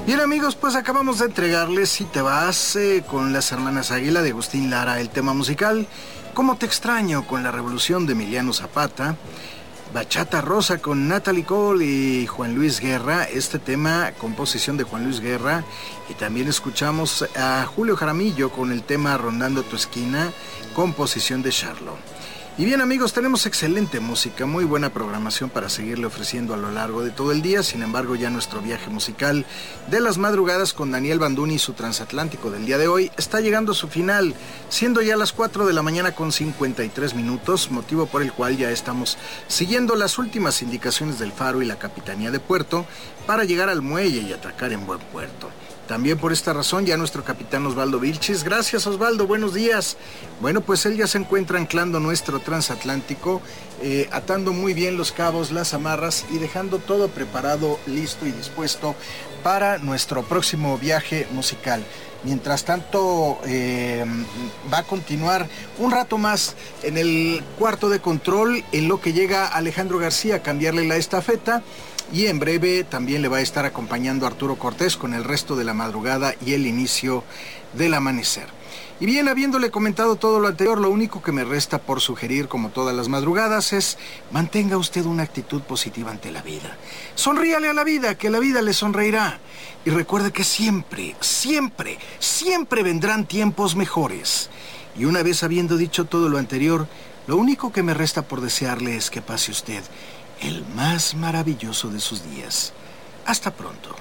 Bien amigos, pues acabamos de entregarles Si te vas con las hermanas Águila de Agustín Lara, el tema musical. Cómo te extraño con la revolución de Emiliano Zapata. Bachata Rosa con Natalie Cole y Juan Luis Guerra, este tema, composición de Juan Luis Guerra. Y también escuchamos a Julio Jaramillo con el tema Rondando tu esquina, composición de Charlo. Y bien amigos, tenemos excelente música, muy buena programación para seguirle ofreciendo a lo largo de todo el día. Sin embargo, ya nuestro viaje musical de las madrugadas con Daniel Banduni y su transatlántico del día de hoy está llegando a su final, siendo ya las 4 de la mañana con 53 minutos, motivo por el cual ya estamos siguiendo las últimas indicaciones del Faro y la Capitanía de Puerto para llegar al muelle y atracar en buen puerto. También por esta razón ya nuestro capitán Osvaldo Vilchis. Gracias Osvaldo, buenos días. Bueno, pues él ya se encuentra anclando nuestro transatlántico, atando muy bien los cabos, las amarras y dejando todo preparado, listo y dispuesto para nuestro próximo viaje musical. Mientras tanto, va a continuar un rato más en el cuarto de control, en lo que llega Alejandro García a cambiarle la estafeta. Y en breve también le va a estar acompañando Arturo Cortés con el resto de la madrugada y el inicio del amanecer. Y bien, habiéndole comentado todo lo anterior, lo único que me resta por sugerir, como todas las madrugadas, es mantenga usted una actitud positiva ante la vida. Sonríale a la vida, que la vida le sonreirá. Y recuerde que siempre, siempre, siempre vendrán tiempos mejores. Y una vez habiendo dicho todo lo anterior, lo único que me resta por desearle es que pase usted el más maravilloso de sus días. Hasta pronto.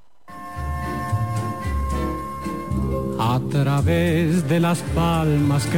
A través de las palmas que